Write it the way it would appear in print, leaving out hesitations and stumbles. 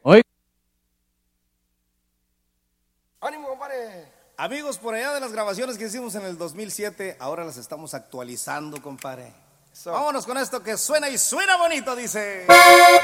Hoy. ¡Ánimo, compadre! Amigos, por allá de las grabaciones que hicimos en el 2007, ahora las estamos actualizando, compadre. Vámonos con esto que suena y suena bonito, dice.